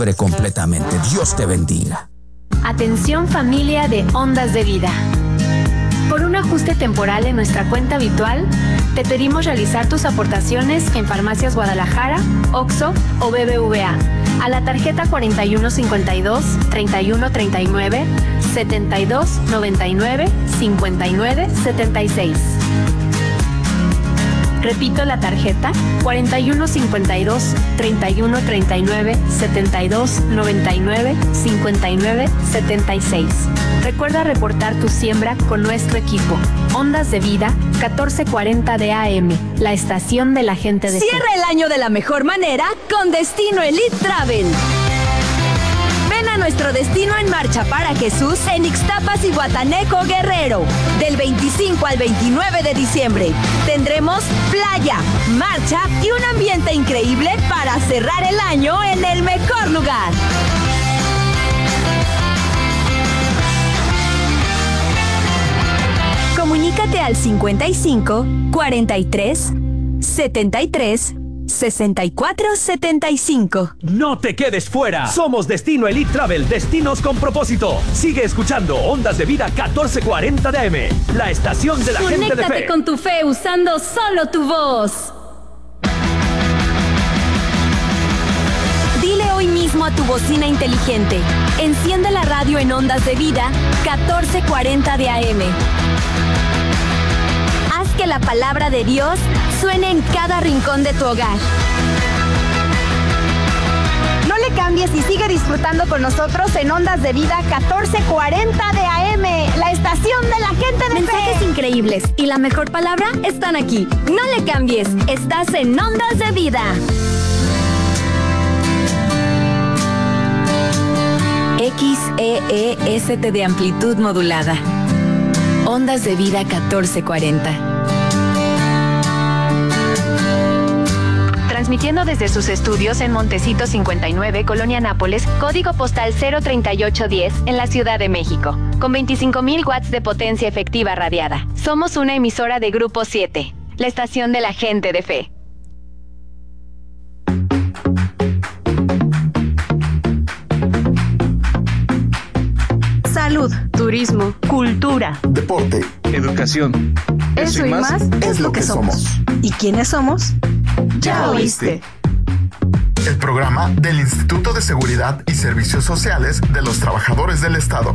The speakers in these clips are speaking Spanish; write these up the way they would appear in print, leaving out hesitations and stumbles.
completamente. Dios te bendiga. Atención familia de Ondas de Vida. Por un ajuste temporal en nuestra cuenta habitual, te pedimos realizar tus aportaciones en Farmacias Guadalajara, OXXO o BBVA a la tarjeta 4152 3139 7299 5976. Repito la tarjeta 4152 3139 7299 5976. Recuerda reportar tu siembra con nuestro equipo. Ondas de Vida 1440 de AM, la estación de la gente de fe. Cierra el año de la mejor manera con Destino Elite Travel. Ven a nuestro destino en marcha para Jesús en Ixtapas y Guataneco, Guerrero. Del 25 al 29 de diciembre tendremos playa, marcha y un ambiente increíble para cerrar el año en el mejor lugar. Comunícate al 55 43 73 6475. No te quedes fuera. Somos Destino Elite Travel, destinos con propósito. Sigue escuchando Ondas de Vida 1440 de AM, la estación de la gente de fe. Conéctate con tu fe usando solo tu voz. Dile hoy mismo a tu bocina inteligente: enciende la radio en Ondas de Vida 1440 de AM. Haz que la palabra de Dios suene en cada rincón de tu hogar. No le cambies y sigue disfrutando con nosotros en Ondas de Vida 1440 de AM, la estación de la gente de Mensajes fe. increíbles y la mejor palabra están aquí. No le cambies, estás en Ondas de Vida. XEEST de amplitud modulada. Ondas de Vida 1440. Transmitiendo desde sus estudios en Montecito 59, Colonia Nápoles, código postal 03810 en la Ciudad de México, con 25,000 watts de potencia efectiva radiada. Somos una emisora de Grupo 7, la estación de la gente de fe. Salud, turismo, cultura, deporte, educación. Eso y más es lo que somos. ¿Y quiénes somos? Ya oíste. El programa del Instituto de Seguridad y Servicios Sociales de los Trabajadores del Estado.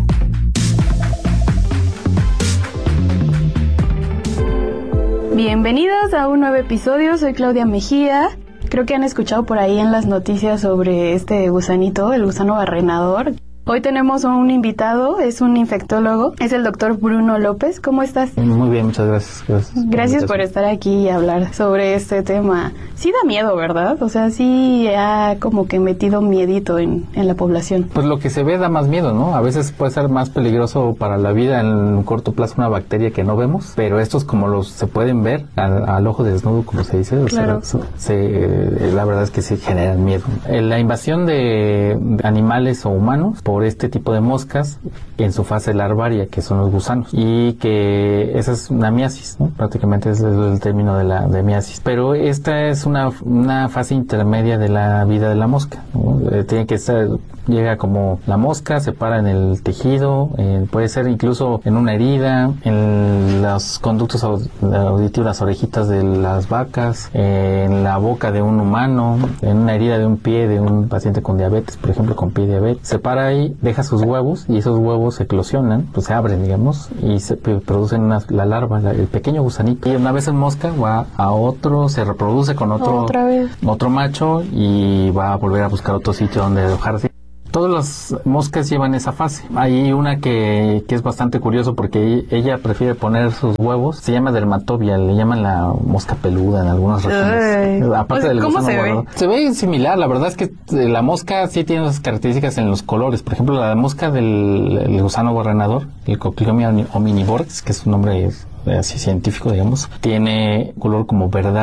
Bienvenidos a un nuevo episodio, soy Claudia Mejía. Creo que han escuchado por ahí en las noticias sobre este gusanito, el gusano barrenador. Hoy tenemos a un invitado, es un infectólogo, es el doctor Bruno López. ¿Cómo estás? Muy bien, muchas gracias. Gracias por estar aquí y hablar sobre este tema. Sí da miedo, ¿verdad? O sea, sí ha como que metido miedito en la población. Pues lo que se ve da más miedo, ¿no? A veces puede ser más peligroso para la vida en un corto plazo una bacteria que no vemos, pero estos como los se pueden ver al ojo desnudo, como se dice, claro. La verdad es que sí generan miedo. La invasión de animales o humanos por este tipo de moscas en su fase larvaria, que son los gusanos, y que esa es una miasis, ¿no? Prácticamente es el término de miasis, pero esta es una fase intermedia de la vida de la mosca, ¿no? Tiene que estar, llega como la mosca, se para en el tejido, puede ser incluso en una herida, en los conductos auditivos, las orejitas de las vacas, en la boca de un humano, en una herida de un pie de un paciente con diabetes, por ejemplo, con pie diabetes, se para ahí, deja sus huevos y esos huevos eclosionan, pues se abren, digamos, y se producen la larva, el pequeño gusanito. Y una vez en mosca va a otro, se reproduce con otro macho y va a volver a buscar otro sitio donde alojarse. Todas las moscas llevan esa fase. Hay una que es bastante curioso porque ella prefiere poner sus huevos. Se llama dermatobia, le llaman la mosca peluda en algunas regiones. Aparte del ¿cómo se ve? Se ve similar. La verdad es que la mosca sí tiene unas características en los colores. Por ejemplo, la mosca del gusano barrenador, el Cocliomia omnivorix, que es un nombre así científico, digamos, tiene color como verdáceo.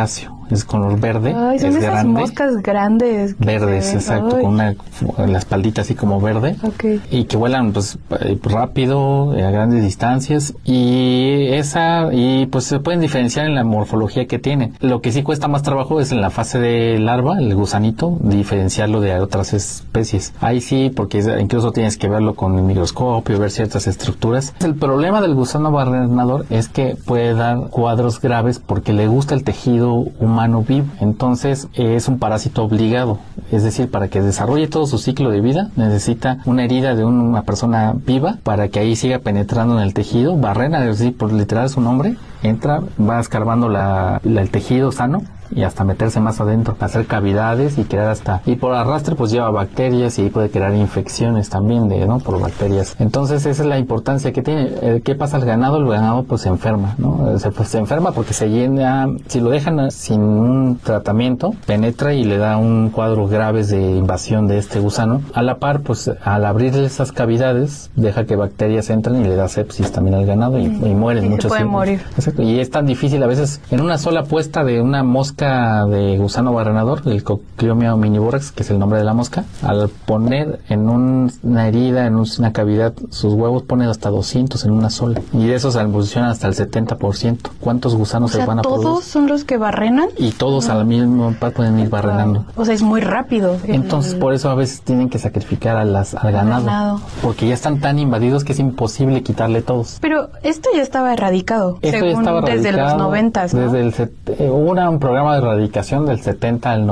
es color verde. Ay, son es esas grande, moscas grandes. verdes, exacto, con la espaldita así como verde. Okay. Y que vuelan pues rápido, a grandes distancias, y pues se pueden diferenciar en la morfología que tienen. Lo que sí cuesta más trabajo es en la fase de larva, el gusanito, diferenciarlo de otras especies. Ahí sí, porque incluso tienes que verlo con el microscopio, ver ciertas estructuras. El problema del gusano barrenador es que puede dar cuadros graves porque le gusta el tejido humano vivo. Entonces es un parásito obligado, es decir, para que desarrolle todo su ciclo de vida necesita una herida de una persona viva para que ahí siga penetrando en el tejido. Barrena, es decir, por literal su nombre, entra, va escarbando el tejido sano y hasta meterse más adentro, hacer cavidades y crear y por arrastre pues lleva bacterias y puede crear infecciones también por bacterias. Entonces esa es la importancia que tiene. ¿Qué pasa al ganado? El ganado pues se enferma, ¿no? Se enferma porque se llena, si lo dejan sin un tratamiento, penetra y le da un cuadro grave de invasión de este gusano. A la par, pues al abrirle esas cavidades, deja que bacterias entren y le da sepsis también al ganado y mueren muchos. Se pueden morir. Exacto. Y es tan difícil a veces en una sola puesta de una mosca de gusano barrenador, el Cocleomia omnivorax, que es el nombre de la mosca, al poner en una herida, en una cavidad, sus huevos, ponen hasta 200 en una sola. Y de esos evolucionan hasta el 70%. ¿Cuántos gusanos se van a producir? ¿Todos son los que barrenan? Y todos al mismo par pueden ir barrenando. O sea, es muy rápido. Entonces, por eso a veces tienen que sacrificar al ganado. Porque ya están tan invadidos que es imposible quitarle todos. Pero esto ya estaba erradicado. Esto ya estaba erradicado desde los 90s, ¿no? Hubo un programa de erradicación del 70 al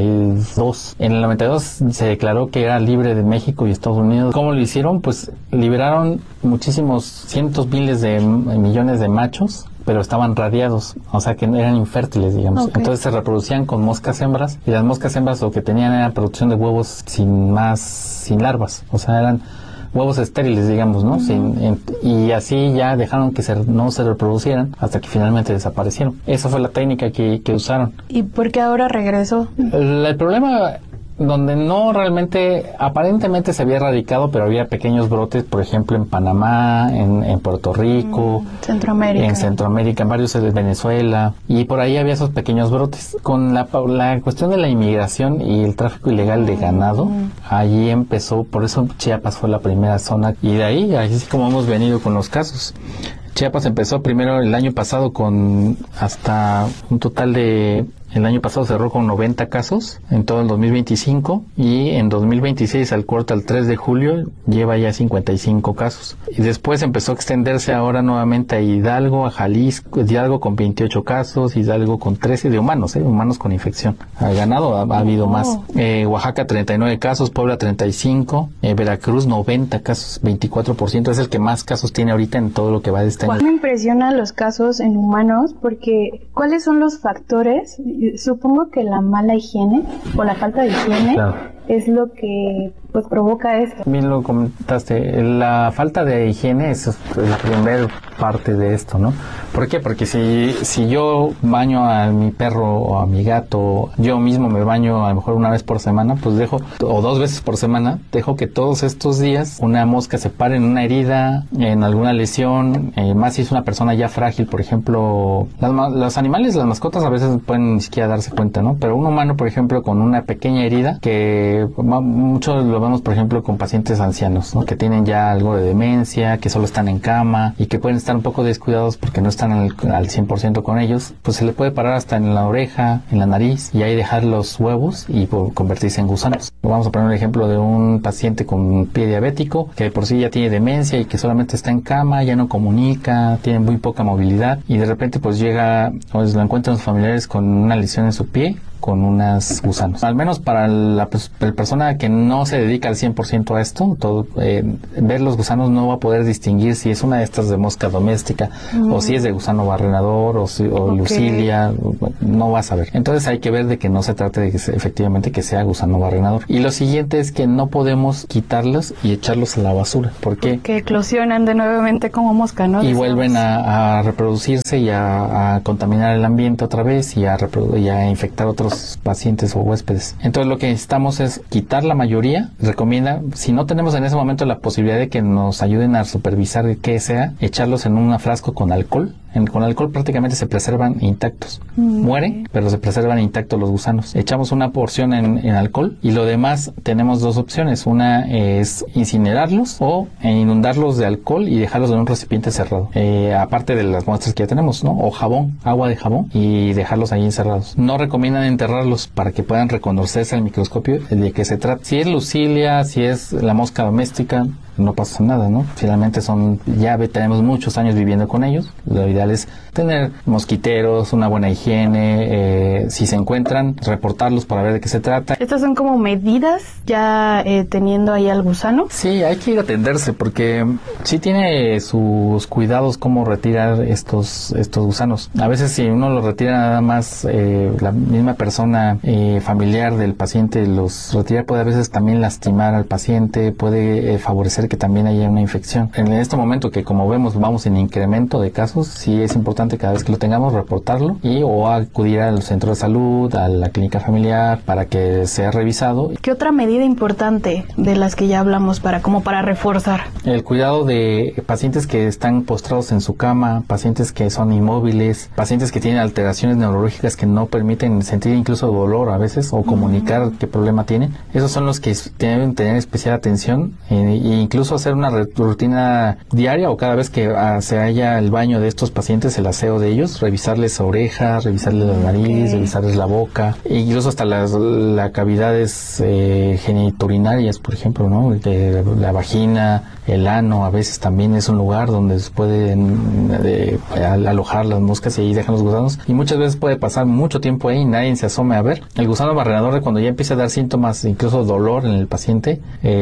92. En el 92 se declaró que era libre de México y Estados Unidos. ¿Cómo lo hicieron? Pues liberaron muchísimos cientos miles de millones de machos, pero estaban radiados, o sea que eran infértiles, digamos. Okay. Entonces se reproducían con moscas hembras, y las moscas hembras lo que tenían era producción de huevos sin larvas, o sea, eran huevos estériles, digamos, ¿no? Y así ya dejaron que no se reproducieran hasta que finalmente desaparecieron. Esa fue la técnica que usaron. ¿Y por qué ahora regresó? El problema donde no realmente, aparentemente se había erradicado, pero había pequeños brotes, por ejemplo, en Panamá, en Puerto Rico, en Centroamérica, en varios de Venezuela, y por ahí había esos pequeños brotes. Con la cuestión de la inmigración y el tráfico ilegal de ganado, allí empezó, por eso Chiapas fue la primera zona, y de ahí, así como hemos venido con los casos. Chiapas empezó primero el año pasado con hasta un total de... El año pasado cerró con 90 casos en todo el 2025, y en 2026 al corte al 3 de julio lleva ya 55 casos. Y después empezó a extenderse ahora nuevamente a Hidalgo, a Jalisco, Hidalgo con 28 casos, Hidalgo con 13 de humanos con infección. Al ganado ha habido más. Oaxaca 39 casos, Puebla 35, Veracruz 90 casos, 24%. Es el que más casos tiene ahorita en todo lo que va de este año. Me impresionan los casos en humanos porque ¿cuáles son los factores? Supongo que la mala higiene o la falta de higiene es lo que pues provoca esto. Bien lo comentaste, la falta de higiene es la primera parte de esto, ¿no? ¿Por qué? Porque si yo baño a mi perro o a mi gato, yo mismo me baño a lo mejor una vez por semana, pues o 2 veces por semana, dejo que todos estos días una mosca se pare en una herida, en alguna lesión, más si es una persona ya frágil, por ejemplo, los animales, las mascotas a veces pueden ni siquiera darse cuenta, ¿no? Pero un humano, por ejemplo, con una pequeña herida, que mucho lo vemos, por ejemplo, con pacientes ancianos, ¿no? Que tienen ya algo de demencia, que solo están en cama y que pueden estar un poco descuidados porque no están al 100% con ellos, pues se le puede parar hasta en la oreja, en la nariz, y ahí dejar los huevos y convertirse en gusanos. Vamos a poner un ejemplo de un paciente con pie diabético que por sí ya tiene demencia y que solamente está en cama, ya no comunica, tiene muy poca movilidad, y de repente pues llega, o lo encuentran sus familiares con una lesión en su pie, con unos gusanos. Al menos para la persona que no se dedica al 100% a esto, ver los gusanos no va a poder distinguir si es una de estas de mosca doméstica o si es de gusano barrenador o Lucilia, no va a saber. Entonces hay que ver de que no se trate de que efectivamente que sea gusano barrenador. Y lo siguiente es que no podemos quitarlos y echarlos a la basura. ¿Por qué? Porque eclosionan de nuevamente como mosca, ¿no? Y vuelven a reproducirse y a contaminar el ambiente otra vez y a infectar otros pacientes o huéspedes. Entonces lo que necesitamos es quitar la mayoría. Recomienda, si no tenemos en ese momento la posibilidad de que nos ayuden a supervisar qué sea, echarlos en un frasco con alcohol, Con alcohol prácticamente se preservan intactos. Mueren, pero se preservan intactos los gusanos. Echamos una porción en alcohol y lo demás tenemos dos opciones. Una es incinerarlos o inundarlos de alcohol y dejarlos en un recipiente cerrado. Aparte de las muestras que ya tenemos, ¿no? O jabón, agua de jabón, y dejarlos ahí encerrados. No recomiendan enterrarlos para que puedan reconocerse al microscopio de qué se trata. Si es Lucilia, si es la mosca doméstica, no pasa nada, ¿no? Finalmente tenemos muchos años viviendo con ellos. Lo ideal es tener mosquiteros, una buena higiene, si se encuentran, reportarlos para ver de qué se trata. ¿Estas son como medidas ya teniendo ahí al gusano? Sí, hay que ir a atenderse porque sí tiene sus cuidados cómo retirar estos gusanos. A veces si uno los retira nada más, la misma persona familiar del paciente los retira, puede a veces también lastimar al paciente, puede favorecer que también haya una infección. En este momento que como vemos vamos en incremento de casos, sí es importante cada vez que lo tengamos reportarlo o acudir al centro de salud, a la clínica familiar para que sea revisado. ¿Qué otra medida importante de las que ya hablamos para reforzar? El cuidado de pacientes que están postrados en su cama, pacientes que son inmóviles, pacientes que tienen alteraciones neurológicas que no permiten sentir incluso dolor a veces o comunicar qué problema tienen. Esos son los que deben tener especial atención e incluso hacer una rutina diaria o cada vez que se haya el baño de estos pacientes, el aseo de ellos, revisarles orejas, revisarles la nariz, revisarles la boca, e incluso hasta las cavidades genitourinarias, por ejemplo, ¿no? La vagina, el ano, a veces también es un lugar donde se pueden alojar las moscas y ahí dejan los gusanos, y muchas veces puede pasar mucho tiempo ahí y nadie se asome a ver. El gusano barrenador, cuando ya empieza a dar síntomas, incluso dolor en el paciente,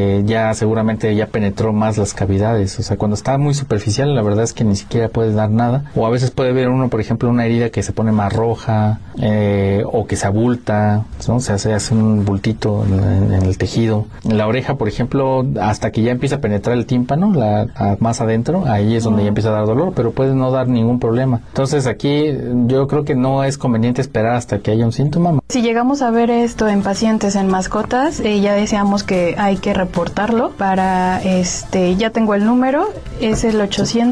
ya seguramente ya penetró más las cavidades. O sea, cuando está muy superficial, la verdad es que ni siquiera puede dar nada. O a veces puede ver uno, por ejemplo, una herida que se pone más roja, o que se abulta, ¿no? Se hace un bultito en el tejido. En la oreja, por ejemplo, hasta que ya empieza a penetrar el tímpano, más adentro, ahí es donde ya empieza a dar dolor, pero puede no dar ningún problema. Entonces aquí yo creo que no es conveniente esperar hasta que haya un síntoma. Si llegamos a ver esto en pacientes, en mascotas, ya decíamos que hay que reportarlo para, ya tengo el número, es el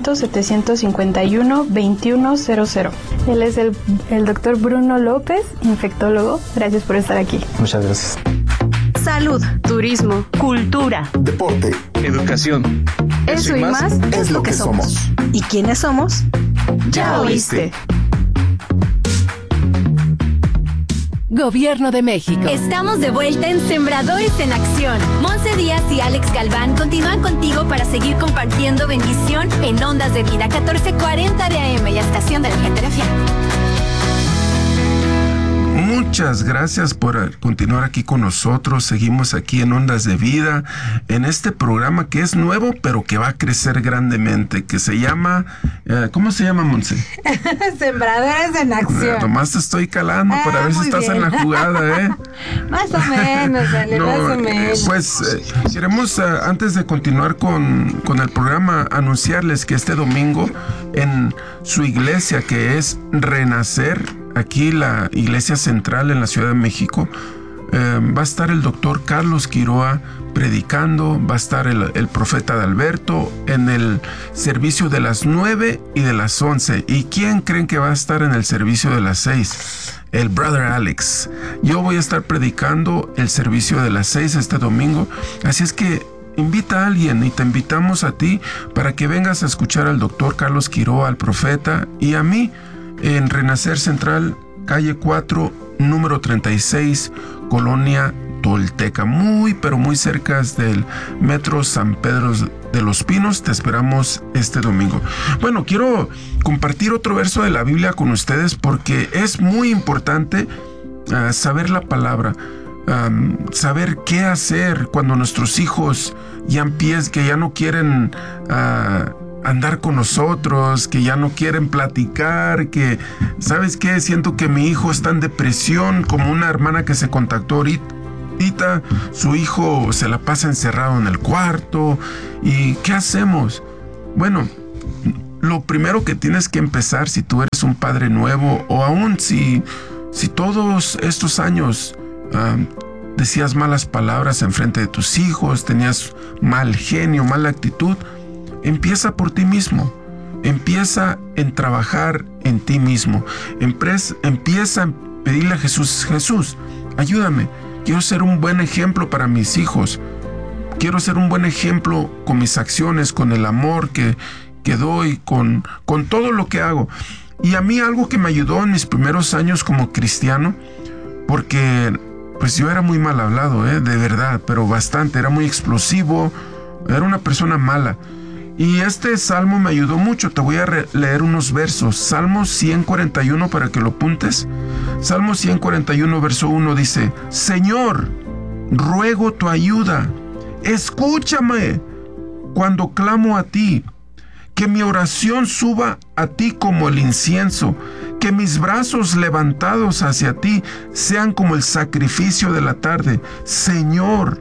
800-751-2100. Él es el doctor Bruno López, infectólogo. Gracias por estar aquí. Muchas gracias. Salud, turismo, cultura, deporte, educación. Eso y más es lo que somos. ¿Y quiénes somos? Ya oíste. Gobierno de México. Estamos de vuelta en Sembradores en Acción. Monse Díaz y Alex Galván continúan contigo para seguir compartiendo bendición en Ondas de Vida 1440 de AM y estación de la Gente de Fiel. Muchas gracias por continuar aquí con nosotros. Seguimos aquí en Ondas de Vida, en este programa que es nuevo, pero que va a crecer grandemente, que se llama... ¿cómo se llama, Monse? Sembradores en Acción. Nomás te estoy calando para ver si estás bien en la jugada, ¿eh? Más o menos, Ale, más o menos. Pues queremos, antes de continuar con el programa, anunciarles que este domingo en su iglesia, que es Renacer, aquí la iglesia central en la Ciudad de México, va a estar el doctor Carlos Quiroa predicando, va a estar el profeta Adalberto en el servicio de las 9 y de las 11. ¿Y quién creen que va a estar en el servicio de las 6? El brother Alex. Yo voy a estar predicando el servicio de las 6 este domingo, así es que invita a alguien y te invitamos a ti para que vengas a escuchar al doctor Carlos Quiroa, al profeta, y a mí en Renacer Central, calle 4, número 36, Colonia Tolteca, muy pero muy cerca del Metro San Pedro de los Pinos. Te esperamos este domingo. Bueno, quiero compartir otro verso de la Biblia con ustedes porque es muy importante saber la palabra, saber qué hacer cuando nuestros hijos ya no quieren andar con nosotros, que ya no quieren platicar, que, ¿sabes qué? Siento que mi hijo está en depresión, como una hermana que se contactó ahorita, su hijo se la pasa encerrado en el cuarto, ¿y qué hacemos? Bueno, lo primero que tienes que empezar, si tú eres un padre nuevo, o aún si todos estos años decías malas palabras en frente de tus hijos, tenías mal genio, mala actitud, empieza por ti mismo. empieza en trabajar en ti mismo. Empieza a pedirle a Jesús, Jesús, ayúdame. Quiero ser un buen ejemplo para mis hijos. Quiero ser un buen ejemplo con mis acciones, con el amor que doy, con todo lo que hago. Y a mí algo que me ayudó en mis primeros años como cristiano, porque pues yo era muy mal hablado, de verdad, pero bastante, era muy explosivo, era una persona mala. Y este salmo me ayudó mucho. Te voy a leer unos versos. Salmo 141 para que lo apuntes. Salmo 141 verso 1 dice: Señor, ruego tu ayuda. Escúchame cuando clamo a ti. Que mi oración suba a ti como el incienso. Que mis brazos levantados hacia ti sean como el sacrificio de la tarde. Señor,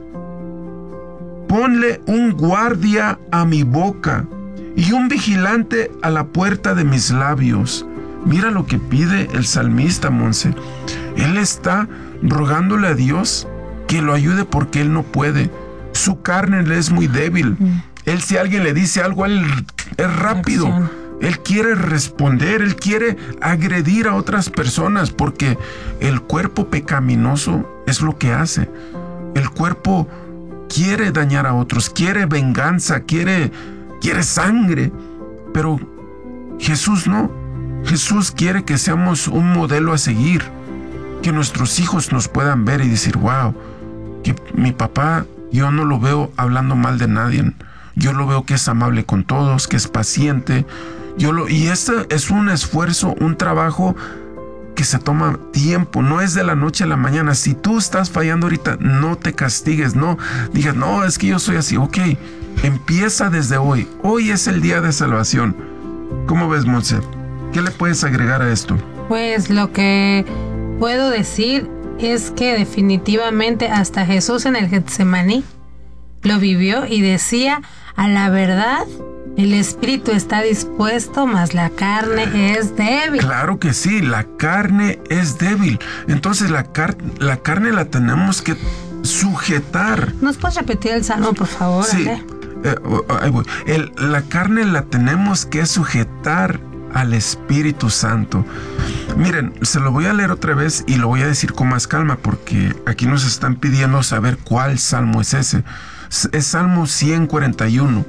ponle un guardia a mi boca y un vigilante a la puerta de mis labios. Mira lo que pide el salmista, Monse. Él está rogándole a Dios que lo ayude porque él no puede. Su carne le es muy débil. Él, si alguien le dice algo, él es rápido. Él quiere responder, él quiere agredir a otras personas porque el cuerpo pecaminoso es lo que hace. El cuerpo quiere dañar a otros, quiere venganza, quiere sangre, pero Jesús no. Jesús quiere que seamos un modelo a seguir, que nuestros hijos nos puedan ver y decir, wow, que mi papá, yo no lo veo hablando mal de nadie, yo lo veo que es amable con todos, que es paciente, y este es un esfuerzo, un trabajo que se toma tiempo, no es de la noche a la mañana. Si tú estás fallando ahorita, no te castigues, no digas, no, es que yo soy así. Ok, empieza desde hoy. Hoy es el día de salvación. ¿Cómo ves, Monse? ¿Qué le puedes agregar a esto? Pues lo que puedo decir es que definitivamente hasta Jesús en el Getsemaní lo vivió y decía, a la verdad, el espíritu está dispuesto, mas la carne es débil. Claro que sí, la carne es débil. Entonces la carne la tenemos que sujetar. ¿Nos puedes repetir el salmo, por favor? Sí, ahí voy. La carne la tenemos que sujetar al Espíritu Santo. Miren, se lo voy a leer otra vez y lo voy a decir con más calma porque aquí nos están pidiendo saber cuál salmo es ese. Es Salmo 141.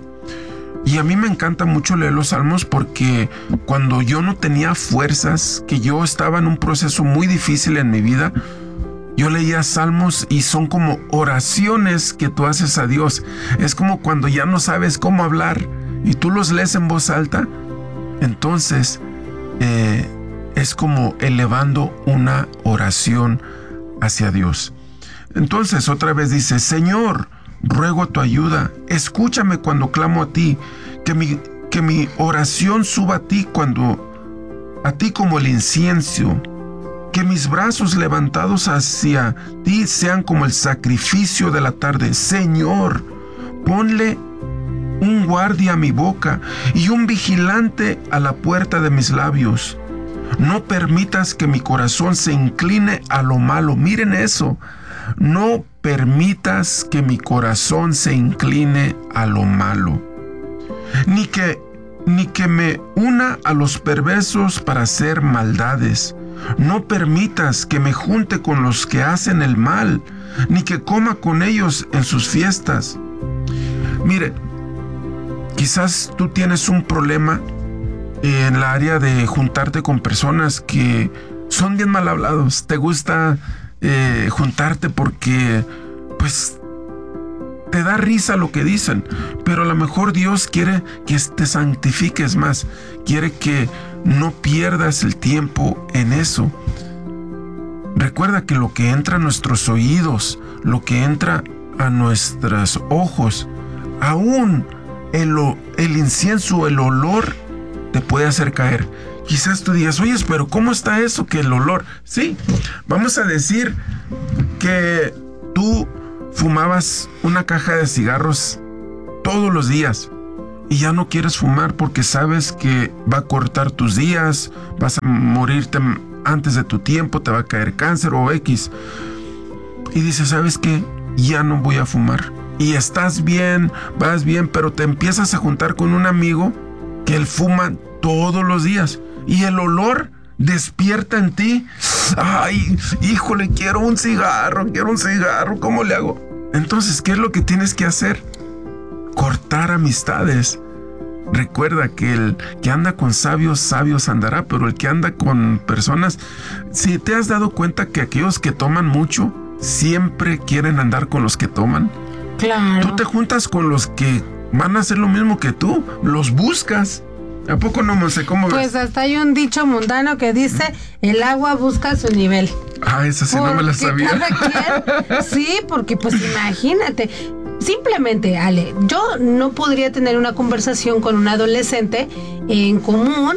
Y a mí me encanta mucho leer los salmos porque cuando yo no tenía fuerzas, que yo estaba en un proceso muy difícil en mi vida, yo leía salmos y son como oraciones que tú haces a Dios. Es como cuando ya no sabes cómo hablar y tú los lees en voz alta. Entonces es como elevando una oración hacia Dios. Entonces otra vez dice, Señor, ruego tu ayuda, escúchame cuando clamo a ti, que mi oración suba a ti como el incienso, que mis brazos levantados hacia ti sean como el sacrificio de la tarde. Señor, ponle un guardia a mi boca y un vigilante a la puerta de mis labios. No permitas que mi corazón se incline a lo malo. Miren eso. No permitas que mi corazón se incline a lo malo, ni que me una a los perversos para hacer maldades. No permitas que me junte con los que hacen el mal, ni que coma con ellos en sus fiestas. Mire, quizás tú tienes un problema en la área de juntarte con personas que son bien mal hablados. Te gusta juntarte porque pues te da risa lo que dicen, pero a lo mejor Dios quiere que te santifiques más, quiere que no pierdas el tiempo en eso. Recuerda que lo que entra a nuestros oídos, lo que entra a nuestros ojos, aún el incienso, el olor te puede hacer caer. Quizás tú digas, oye, pero ¿cómo está eso que el olor? Sí, vamos a decir que tú fumabas una caja de cigarros todos los días y ya no quieres fumar porque sabes que va a cortar tus días, vas a morirte antes de tu tiempo, te va a caer cáncer o X. Y dices, ¿sabes qué? Ya no voy a fumar. Y estás bien, vas bien, pero te empiezas a juntar con un amigo que él fuma todos los días y el olor despierta en ti. Ay, híjole, quiero un cigarro, ¿cómo le hago? Entonces, ¿qué es lo que tienes que hacer? Cortar amistades. Recuerda que el que anda con sabios, sabios andará, pero el que anda con personas, si te has dado cuenta que aquellos que toman mucho siempre quieren andar con los que toman. Claro. Tú te juntas con los que van a hacer lo mismo que tú, los buscas. ¿A poco no, Monse? ¿Cómo ves? Pues hasta hay un dicho mundano que dice, el agua busca su nivel. Ah, esa sí no me la sabía. Sí, porque pues imagínate. Simplemente, Ale, yo no podría tener una conversación con un adolescente en común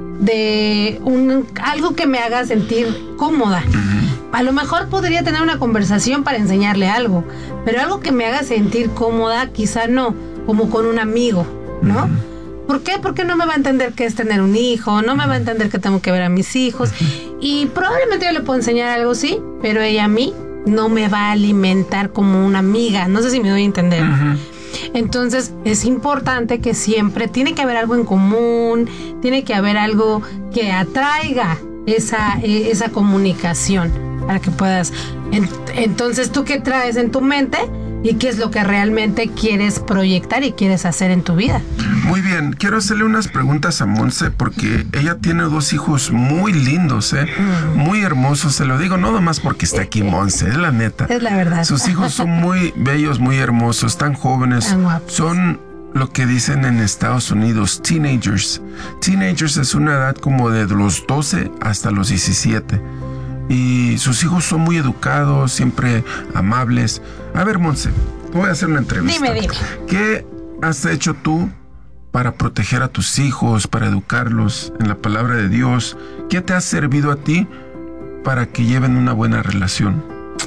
de algo que me haga sentir cómoda. A lo mejor podría tener una conversación para enseñarle algo, pero algo que me haga sentir cómoda, quizá no, como con un amigo, ¿no? ¿Por qué? Porque no me va a entender qué es tener un hijo, no me va a entender que tengo que ver a mis hijos, y probablemente yo le puedo enseñar algo, sí, pero ella a mí no me va a alimentar como una amiga. No sé si me doy a entender. Entonces es importante que siempre tiene que haber algo en común, tiene que haber algo que atraiga esa comunicación para que puedas. Entonces, ¿tú qué traes en tu mente? ¿Y qué es lo que realmente quieres proyectar y quieres hacer en tu vida? Muy bien, quiero hacerle unas preguntas a Monse porque ella tiene 2 hijos muy lindos, muy hermosos. Se lo digo no nomás porque está aquí Monse, es la neta. Es la verdad. Sus hijos son muy bellos, muy hermosos, tan jóvenes. Tan guapos. Son lo que dicen en Estados Unidos, teenagers. Teenagers es una edad como de los 12 hasta los 17. Y sus hijos son muy educados, siempre amables. A ver, Monse, te voy a hacer una entrevista. Dime. ¿Qué has hecho tú para proteger a tus hijos, para educarlos en la palabra de Dios? ¿Qué te ha servido a ti para que lleven una buena relación?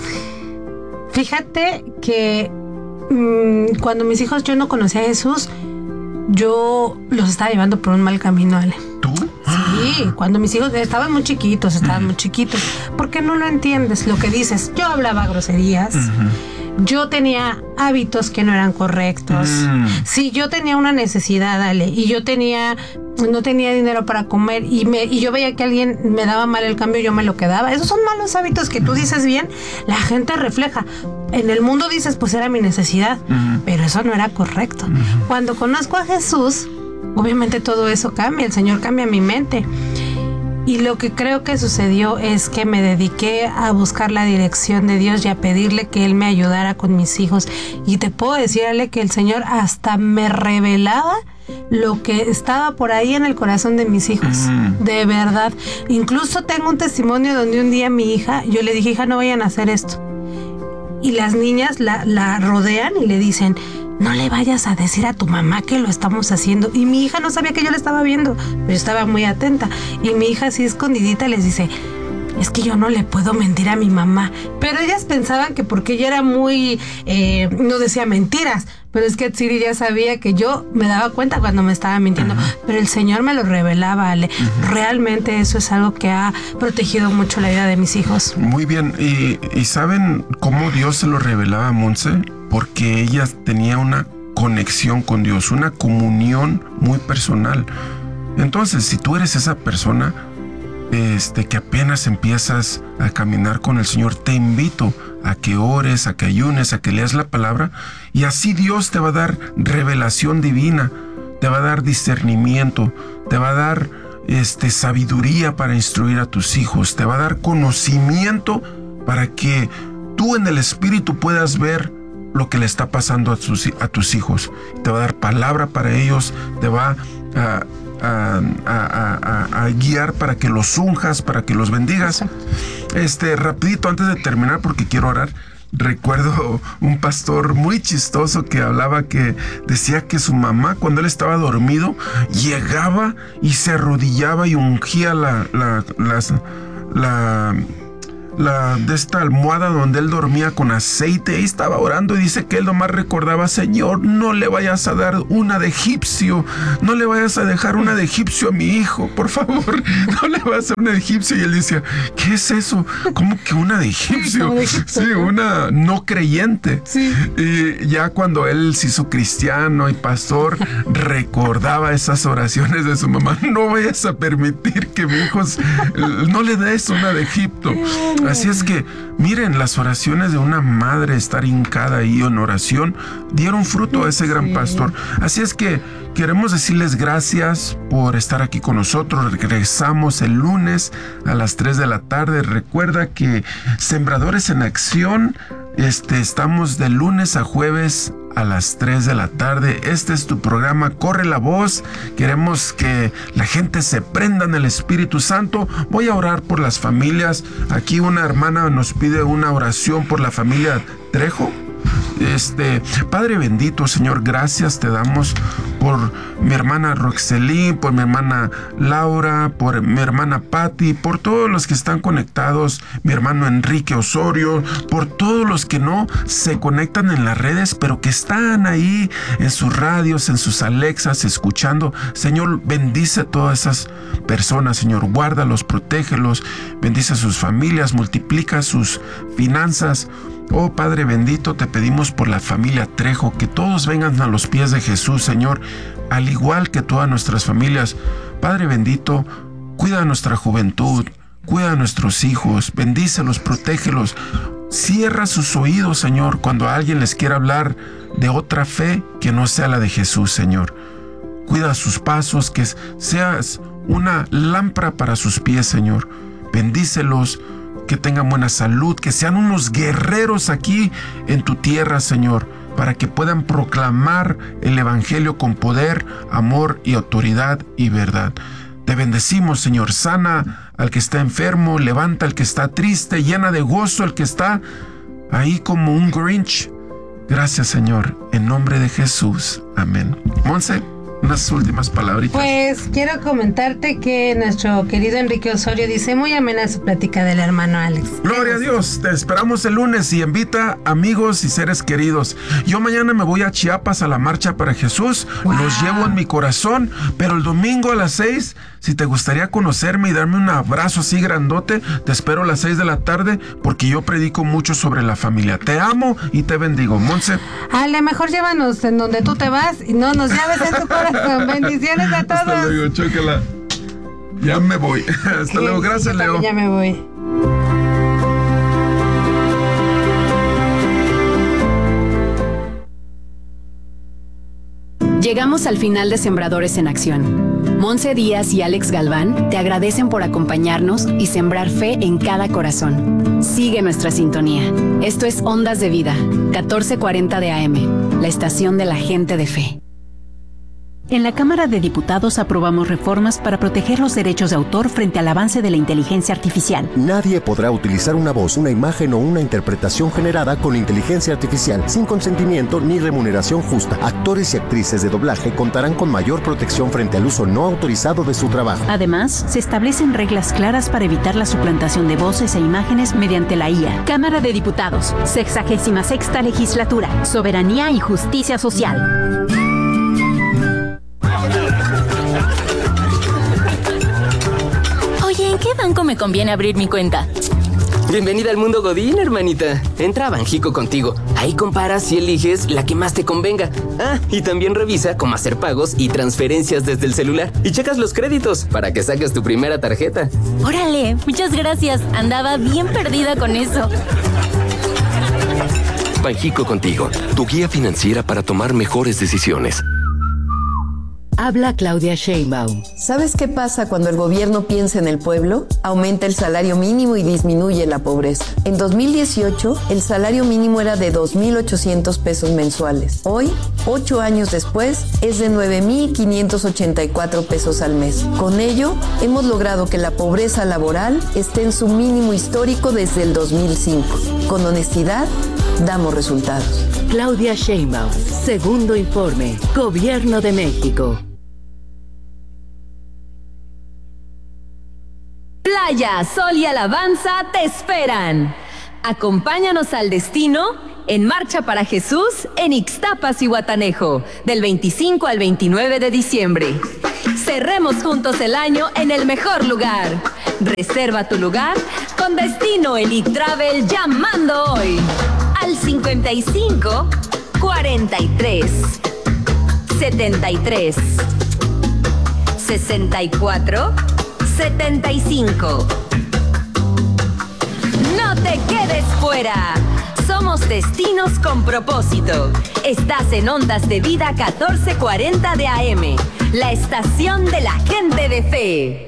Fíjate que cuando mis hijos, yo no conocía a Jesús, yo los estaba llevando por un mal camino, Ale. ¿Tú? Sí, cuando mis hijos estaban muy chiquitos. ¿Por qué no lo entiendes lo que dices? Yo hablaba groserías. Yo tenía hábitos que no eran correctos. Si yo tenía una necesidad, Ale, y yo no tenía dinero para comer y yo veía que alguien me daba mal el cambio, yo me lo quedaba. Esos son malos hábitos que tú dices bien, la gente refleja. En el mundo dices, pues era mi necesidad, pero eso no era correcto. Cuando conozco a Jesús, obviamente todo eso cambia, el Señor cambia mi mente. Y lo que creo que sucedió es que me dediqué a buscar la dirección de Dios y a pedirle que Él me ayudara con mis hijos. Y te puedo decirle que el Señor hasta me revelaba lo que estaba por ahí en el corazón de mis hijos. De verdad. Incluso tengo un testimonio donde un día mi hija, yo le dije, hija, no vayan a hacer esto. Y las niñas la rodean y le dicen, no le vayas a decir a tu mamá que lo estamos haciendo. Y mi hija no sabía que yo la estaba viendo, pero yo estaba muy atenta. Y mi hija así escondidita les dice, es que yo no le puedo mentir a mi mamá. Pero ellas pensaban que porque ella era muy, no decía mentiras, pero es que Tsiri ya sabía que yo me daba cuenta cuando me estaba mintiendo. Pero el Señor me lo revelaba, Ale. Realmente eso es algo que ha protegido mucho la vida de mis hijos. Muy bien, ¿y saben cómo Dios se lo revelaba a Monse? Porque ella tenía una conexión con Dios, una comunión muy personal. Entonces, si tú eres esa persona que apenas empiezas a caminar con el Señor, te invito a que ores, a que ayunes, a que leas la palabra, y así Dios te va a dar revelación divina, te va a dar discernimiento, te va a dar sabiduría para instruir a tus hijos, te va a dar conocimiento para que tú en el Espíritu puedas ver lo que le está pasando a tus hijos. Te va a dar palabra para ellos, te va a guiar para que los unjas, para que los bendigas. Rapidito antes de terminar, porque quiero orar, recuerdo un pastor muy chistoso que hablaba, que decía que su mamá, cuando él estaba dormido, llegaba y se arrodillaba y ungía de esta almohada donde él dormía con aceite, y estaba orando, y dice que él nomás recordaba: Señor, no le vayas a dar una de egipcio, no le vayas a dejar una de egipcio a mi hijo, por favor, no le vayas a dar una de egipcio. Y él decía: ¿qué es eso? ¿Cómo que una de egipcio? Sí, una no creyente. Sí. Y ya cuando él se hizo cristiano y pastor, recordaba esas oraciones de su mamá: no vayas a permitir que mi hijo no le des una de Egipto. Así es que, miren, las oraciones de una madre, estar hincada ahí en oración, dieron fruto a ese gran pastor. Así es que queremos decirles gracias por estar aquí con nosotros. Regresamos el lunes a las 3 de la tarde. Recuerda que Sembradores en Acción, estamos de lunes a jueves a las 3 de la tarde. Este es tu programa, Corre la Voz. Queremos que la gente se prenda en el Espíritu Santo. Voy a orar por las familias. Aquí una hermana nos pide una oración por la familia Trejo. Padre bendito, Señor, gracias te damos por mi hermana Roxelín, por mi hermana Laura, por mi hermana Patti, por todos los que están conectados, mi hermano Enrique Osorio, por todos los que no se conectan en las redes, pero que están ahí en sus radios, en sus Alexas, escuchando. Señor, bendice a todas esas personas, Señor, guárdalos, protégelos, bendice a sus familias, multiplica sus finanzas. Oh Padre bendito, te pedimos por la familia Trejo, que todos vengan a los pies de Jesús, Señor, al igual que todas nuestras familias. Padre bendito, cuida a nuestra juventud, cuida a nuestros hijos, bendícelos, protégelos. Cierra sus oídos, Señor, cuando alguien les quiera hablar de otra fe que no sea la de Jesús, Señor. Cuida sus pasos, que seas una lámpara para sus pies, Señor. Bendícelos, que tengan buena salud, que sean unos guerreros aquí en tu tierra, Señor, para que puedan proclamar el Evangelio con poder, amor y autoridad y verdad. Te bendecimos, Señor. Sana al que está enfermo, levanta al que está triste, llena de gozo al que está ahí como un Grinch. Gracias, Señor, en nombre de Jesús. Amén. Monse, unas últimas palabritas. Pues quiero comentarte que nuestro querido Enrique Osorio dice: muy amena su plática del hermano Alex. Gloria a Dios, te esperamos el lunes y invita amigos y seres queridos. Yo mañana me voy a Chiapas a la Marcha para Jesús. Wow. Los llevo en mi corazón, pero el domingo a las 6, si te gustaría conocerme y darme un abrazo así grandote, te espero a las 6 de la tarde, porque yo predico mucho sobre la familia. Te amo y te bendigo. Monse. Ale, mejor llévanos en donde tú te vas y no nos llaves en tu corazón. Bendiciones a todos. Hasta luego, chócala. Ya me voy. Hasta luego, gracias, Leo. Ya me voy. Llegamos al final de Sembradores en Acción. Monse Díaz y Alex Galván te agradecen por acompañarnos y sembrar fe en cada corazón. Sigue nuestra sintonía. Esto es Ondas de Vida, 1440 de AM, la estación de la gente de fe. En la Cámara de Diputados aprobamos reformas para proteger los derechos de autor frente al avance de la inteligencia artificial. Nadie podrá utilizar una voz, una imagen o una interpretación generada con inteligencia artificial sin consentimiento ni remuneración justa. Actores y actrices de doblaje contarán con mayor protección frente al uso no autorizado de su trabajo. Además, se establecen reglas claras para evitar la suplantación de voces e imágenes mediante la IA. Cámara de Diputados, 66ª Legislatura, Soberanía y Justicia Social. Oye, ¿en qué banco me conviene abrir mi cuenta? Bienvenida al mundo Godín, hermanita. Entra a Banjico contigo. Ahí comparas y eliges la que más te convenga. Ah, y también revisa cómo hacer pagos y transferencias desde el celular. Y checas los créditos para que saques tu primera tarjeta. Órale, muchas gracias. Andaba bien perdida con eso. Banjico contigo, tu guía financiera para tomar mejores decisiones. Habla Claudia Sheinbaum. ¿Sabes qué pasa cuando el gobierno piensa en el pueblo? Aumenta el salario mínimo y disminuye la pobreza. En 2018, el salario mínimo era de 2,800 pesos mensuales. Hoy, 8 años después, es de 9,584 pesos al mes. Con ello, hemos logrado que la pobreza laboral esté en su mínimo histórico desde el 2005. Con honestidad, damos resultados. Claudia Sheinbaum, segundo informe, Gobierno de México. Playa, sol y alabanza te esperan. Acompáñanos al destino en Marcha para Jesús en Ixtapas y Guatanejo, del 25 al 29 de diciembre. Cerremos juntos el año en el mejor lugar. Reserva tu lugar con Destino Elite Travel llamando hoy al 55 43 73 64 75. No te quedes fuera. Somos Destinos con Propósito. Estás en Ondas de Vida 1440 de AM, la estación de la gente de fe.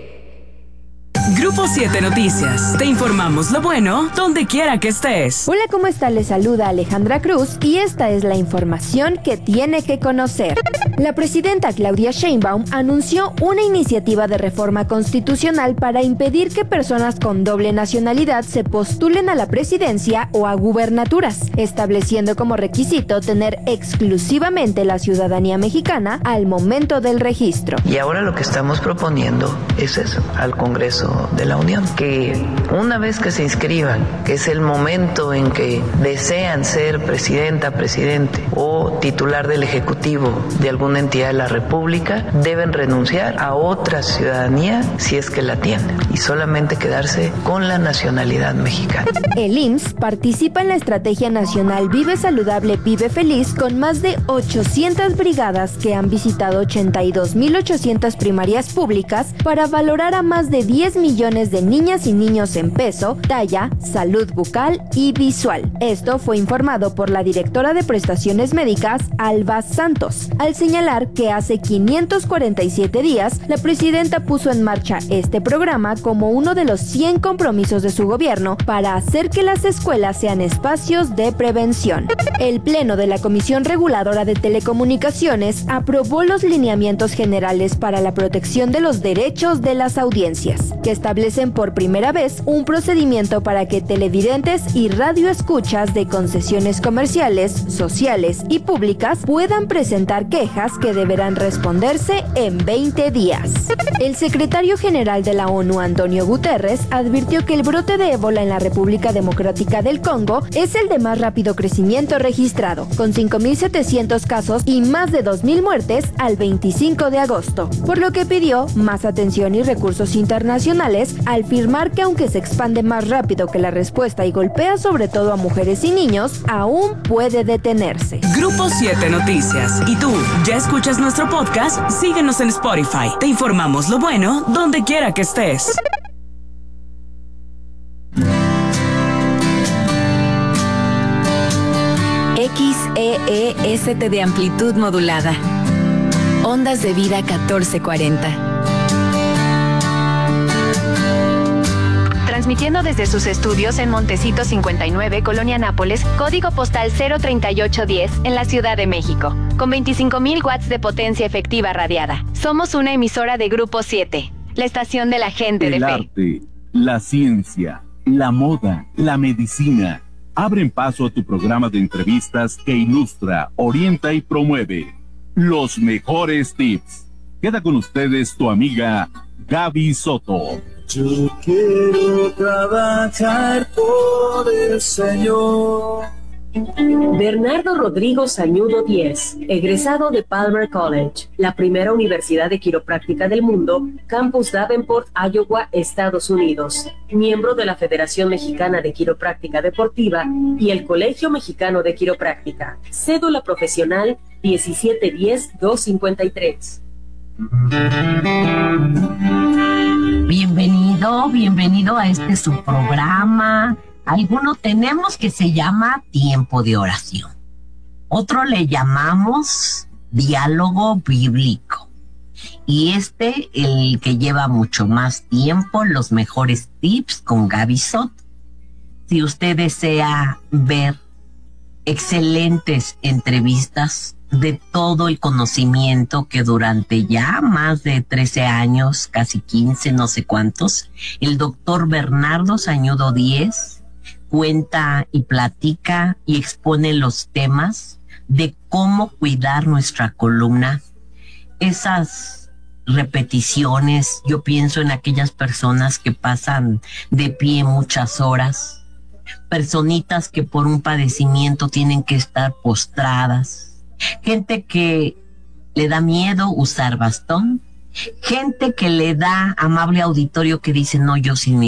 Grupo 7 Noticias. Te informamos lo bueno donde quiera que estés. Hola, ¿cómo está? Les saluda Alejandra Cruz y esta es la información que tiene que conocer. La presidenta Claudia Sheinbaum anunció una iniciativa de reforma constitucional para impedir que personas con doble nacionalidad se postulen a la presidencia o a gubernaturas, estableciendo como requisito tener exclusivamente la ciudadanía mexicana al momento del registro. Y ahora lo que estamos proponiendo es eso, al Congreso de la Unión, que una vez que se inscriban, que es el momento en que desean ser presidenta, presidente o titular del Ejecutivo de alguna entidad de la República, deben renunciar a otra ciudadanía si es que la tienen y solamente quedarse con la nacionalidad mexicana. El IMSS participa en la Estrategia Nacional Vive Saludable, Vive Feliz con más de 800 brigadas que han visitado 82.800 primarias públicas para valorar a más de 10 millones de niñas y niños en peso, talla, salud bucal y visual. Esto fue informado por la directora de Prestaciones Médicas, Alba Santos, al señalar que hace 547 días la presidenta puso en marcha este programa como uno de los 100 compromisos de su gobierno para hacer que las escuelas sean espacios de prevención. El Pleno de la Comisión Reguladora de Telecomunicaciones aprobó los lineamientos generales para la protección de los derechos de las audiencias, que establecen por primera vez un procedimiento para que televidentes y radioescuchas de concesiones comerciales, sociales y públicas puedan presentar quejas que deberán responderse en 20 días. El secretario general de la ONU, Antonio Guterres, advirtió que el brote de ébola en la República Democrática del Congo es el de más rápido crecimiento registrado, con 5.700 casos y más de 2.000 muertes al 25 de agosto, por lo que pidió más atención y recursos internacionales al afirmar que aunque se expande más rápido que la respuesta y golpea sobre todo a mujeres y niños, aún puede detenerse. Grupo 7 Noticias. ¿Y tú, ya escuchas nuestro podcast? Síguenos en Spotify. Te informamos lo bueno donde quiera que estés. XEEST de amplitud modulada. Ondas de Vida 1440. Transmitiendo desde sus estudios en Montecito 59, Colonia Nápoles, código postal 03810, en la Ciudad de México, con 25.000 watts de potencia efectiva radiada. Somos una emisora de Grupo 7, la estación de la gente de fe. El arte, la ciencia, la moda, la medicina, abren paso a tu programa de entrevistas que ilustra, orienta y promueve los mejores tips. Queda con ustedes tu amiga Gaby Soto. Yo quiero trabajar por el Señor. Bernardo Rodrigo Sañudo Díez, egresado de Palmer College, la primera universidad de quiropráctica del mundo, Campus Davenport, Iowa, Estados Unidos, miembro de la Federación Mexicana de Quiropráctica Deportiva y el Colegio Mexicano de Quiropráctica. Cédula profesional 1710-253. Bienvenido a este su programa. Alguno tenemos que se llama Tiempo de Oración. Otro le llamamos Diálogo Bíblico. Y el que lleva mucho más tiempo, los mejores tips con Gaby Soto. Si usted desea ver excelentes entrevistas de todo el conocimiento que durante ya más de 13 años, casi 15, no sé cuántos, el doctor Bernardo Sañudo Díez cuenta y platica y expone los temas de cómo cuidar nuestra columna, esas repeticiones. Yo pienso en aquellas personas que pasan de pie muchas horas, personitas que por un padecimiento tienen que estar postradas, gente que le da miedo usar bastón, gente que le da, amable auditorio, que dice, no, yo sin mi